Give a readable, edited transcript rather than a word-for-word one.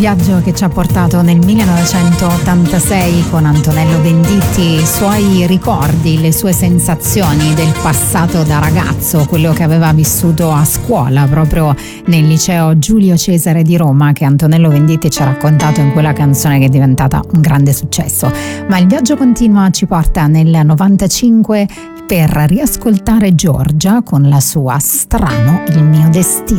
viaggio che ci ha portato nel 1986 con Antonello Venditti, i suoi ricordi, le sue sensazioni del passato da ragazzo, quello che aveva vissuto a scuola proprio nel liceo Giulio Cesare di Roma, che Antonello Venditti ci ha raccontato in quella canzone che è diventata un grande successo. Ma il viaggio continua, ci porta nel 95 per riascoltare Giorgia con la sua Strano il mio destino.